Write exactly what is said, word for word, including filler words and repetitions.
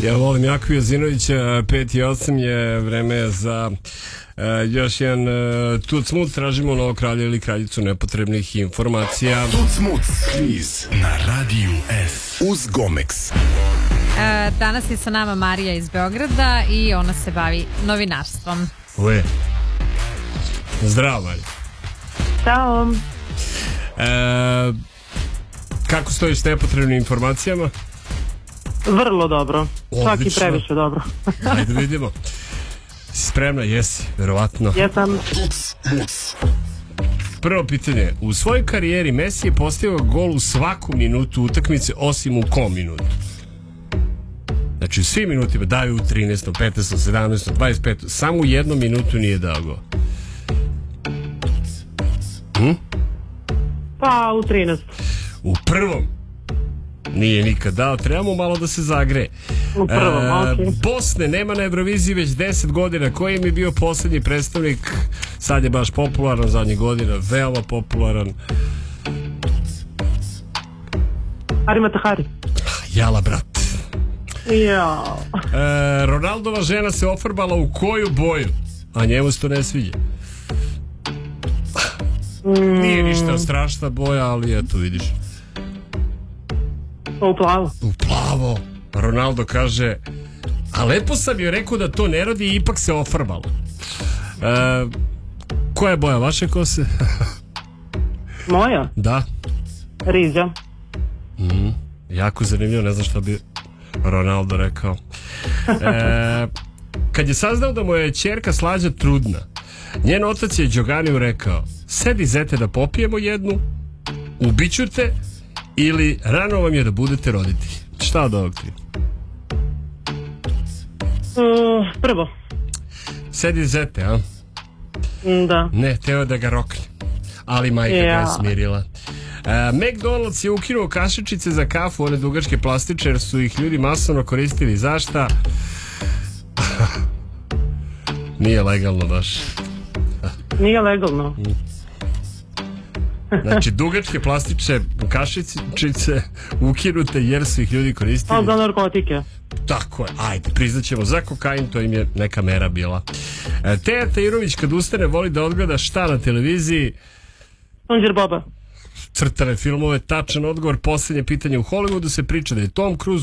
Ja volim Jaku Jozinovića, pet i osam je vreme za uh, još jedan uh, tuc-muc. Tražimo novo kralja ili kraljicu nepotrebnih informacija. Tuc-muc, kviz na Radiju S uz Gomex. E, danas je sa nama Marija iz Beograda i ona se bavi novinarstvom. Uje. Zdravo, Marija. Ćao. E, kako stojiš s nepotrebnim informacijama? Vrlo dobro. Čak i previše dobro. Ajde vidimo. Spremna? Jesi, verovatno. Jesam. Prvo pitanje. U svojoj karijeri Messi je postigao gol u svaku minutu utakmice osim u kom minutu? Znači u svim minutima daju u trinaestom, petnaestom, sedamnaestom, dvadeset petom. Samo u jednom minutu nije dao gol. Hm? Pa u trinaestom. U prvom nije nikad dao, trebamo malo da se zagreje. U prvom, e, ok. Bosne nema na Euroviziji već deset godina. Koji im je bio poslednji predstavnik? Sad je baš popularan, zadnjih godina veoma popularan. Arima Tahari. Jala, brat. Ja. E, Ronaldova žena se ofarbala u koju boju? A njemu se to ne sviđa. Mm. Nije ništa strašna boja, ali eto vidiš. U plavo. U plavo. Ronaldo kaže, a lepo sam joj rekao da to ne radi i ipak se ofarbalo. E, koja je boja vaše kose? Moja? Da. Riza. Mm, jako zanimljivo, ne znam šta bi Ronaldo rekao. E, kad je saznao da mu je ćerka Slađa trudna, njen otac je Đoganiju rekao, sedi zete da popijemo jednu, ubiću te ili rano vam je da budete roditelji. Šta od ovog ti? Uh, prvo. Sedi zete, a? Da. Ne, teo je da ga rokne, ali majka ja. ga je smirila. Uh, McDonald's je ukinuo kašičice za kafu, one dugačke plastične, jer su ih ljudi masovno koristili. Zašta? Nije legalno baš. Nije legalno. Znači, dugačke plastične kašičice ukinute jer su ih ljudi koristili. Ali za narkotike. Tako je, ajde, priznaćemo, za kokain to im je neka mera bila. E, Teja Tahirović kad ustane voli da odgleda šta na televiziji? Sunđer Boba. Crtane filmove, tačan odgovor. Poslednje pitanje. U Hollywoodu se priča da je Tom Cruise